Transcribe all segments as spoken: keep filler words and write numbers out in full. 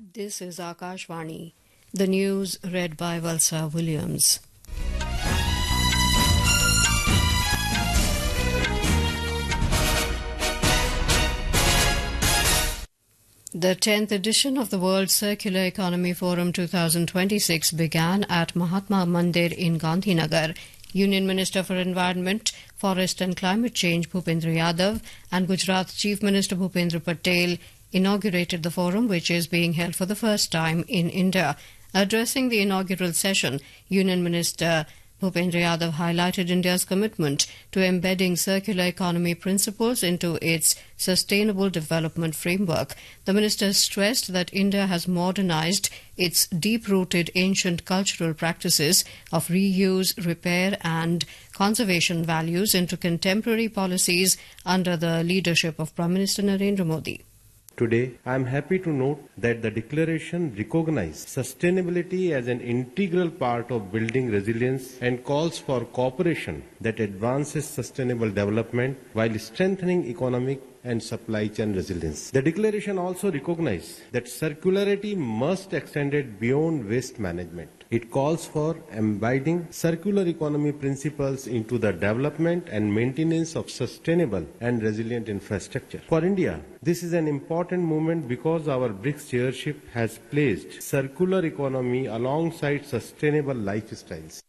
This is Akashvani. The news read by Valsa Williams. The tenth edition of the World Circular Economy Forum twenty twenty-six began at Mahatma Mandir in Gandhinagar. Union Minister for Environment, Forest and Climate Change Bhupendra Yadav and Gujarat Chief Minister Bhupendra Patel inaugurated the forum, which is being held for the first time in India. Addressing the inaugural session, Union Minister Bhupendra Yadav highlighted India's commitment to embedding circular economy principles into its sustainable development framework. The minister stressed that India has modernized its deep-rooted ancient cultural practices of reuse, repair and conservation values into contemporary policies under the leadership of Prime Minister Narendra Modi. Today, I am happy to note that the declaration recognizes sustainability as an integral part of building resilience and calls for cooperation that advances sustainable development while strengthening economic and supply chain resilience. The declaration also recognizes that circularity must extend beyond waste management. It calls for embedding circular economy principles into the development and maintenance of sustainable and resilient infrastructure. For India, this is an important movement because our BRICS chairship has placed circular economy alongside sustainable lifestyles.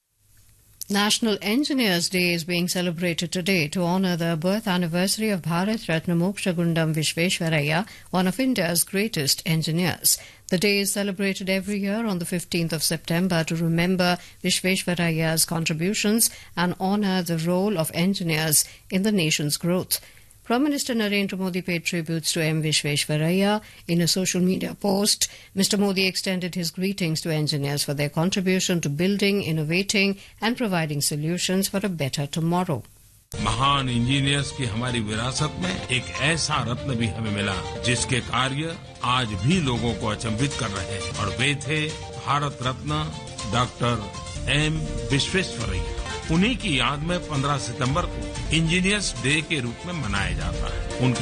National Engineers Day is being celebrated today to honour the birth anniversary of Bharat Ratna Moksha Gundam Vishveshwaraya, one of India's greatest engineers. The day is celebrated every year on the fifteenth of September to remember Vishveshwaraya's contributions and honour the role of engineers in the nation's growth. Prime Minister Narendra Modi paid tributes to M. Vishveshwaraya. In a social media post, Mister Modi extended his greetings to engineers for their contribution to building, innovating and providing solutions for a better tomorrow. महान engineers की हमारी विरासत में एक ऐसा रत्न भी हमें मिला जिसके कार्य आज भी लोगों को अचंभित कर रहे हैं और वे थे भारत रत्न डॉक्टर एम विश्वेश्वरैया। उन्हीं की याद में पंद्रह सितंबर को इंजीनियर्स डे के रूप में मनाया जाता है। उनके